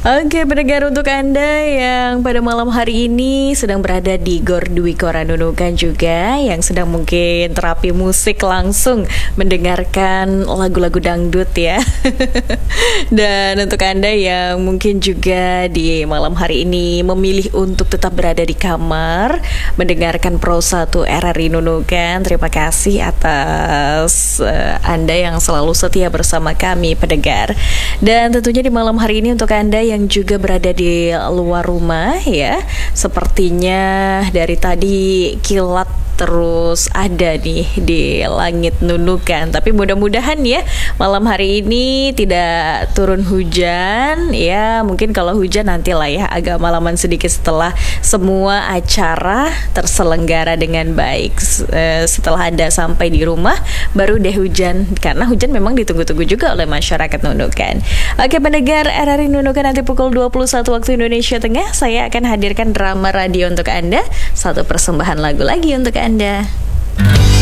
Oke, pendengar, untuk Anda yang pada malam hari ini sedang berada di Gor Dwi Kora Nunukan juga, yang sedang mungkin terapi musik langsung mendengarkan lagu-lagu dangdut ya. Dan untuk Anda yang mungkin juga di malam hari ini memilih untuk tetap berada di kamar mendengarkan Pro 1 RRI Nunukan, terima kasih atas Anda yang selalu setia bersama kami pendengar. Dan tentunya di malam hari ini untuk Anda yang juga berada di luar rumah ya, sepertinya dari tadi kilat terus ada nih di langit Nunukan. Tapi mudah-mudahan ya malam hari ini tidak turun hujan ya. Mungkin kalau hujan nantilah ya, agak malaman sedikit setelah semua acara terselenggara dengan baik. Setelah Anda sampai di rumah baru deh hujan, karena hujan memang ditunggu-tunggu juga oleh masyarakat Nunukan. Oke pendengar RRI Nunukan, nanti pukul 21 waktu Indonesia Tengah saya akan hadirkan drama radio untuk Anda, satu persembahan lagu lagi untuk Anda.